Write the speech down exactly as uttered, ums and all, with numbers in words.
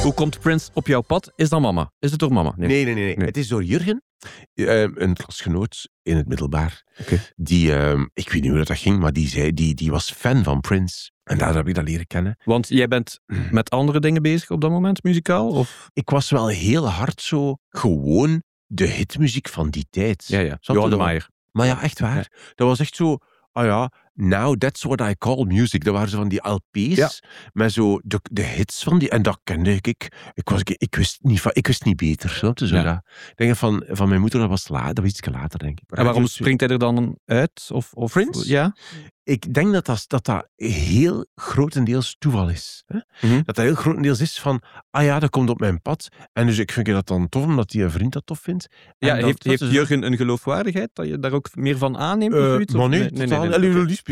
Hoe komt Prince op jouw pad? Is dat mama? Is het door mama? Nee, nee, nee. nee, nee. Nee. Het is door Jurgen, uh, een klasgenoot in het middelbaar. Okay. Die, uh, ik weet niet hoe dat ging, maar die, zei, die, die was fan van Prince. En daar heb ik dat leren kennen. Want jij bent met andere dingen bezig op dat moment, muzikaal? Of? Ik was wel heel hard zo gewoon de hitmuziek van die tijd. Ja, ja. Zat Johan de er dan- Meijer. Maar ja, echt waar. Ja. Dat was echt zo... Ah ja, now that's what I call music. Dat waren zo van die L P's Ja. met zo de, de hits van die... En dat kende ik. Ik, ik, was, ik, ik, wist, niet, van- ik wist niet beter. Snap je zo Ja. dat? Ik denk van, van mijn moeder, dat was, laat, dat was iets later, denk ik. En waarom Dus- springt hij er dan uit? Of, of, Prince? Ja. Ik denk dat dat, dat dat heel grotendeels toeval is. Hè? Mhm. Dat dat heel grotendeels is van, ah ja, dat komt op mijn pad. En dus ik vind dat dan tof, omdat die een vriend dat tof vindt. En Ja, dat- heeft, dat heeft is- Jurgen een geloofwaardigheid? Dat je daar ook meer van aanneemt? Uh, of iets? Of- maar nee, nee, nee, totaal nee, niet. nee, Allee, oké. die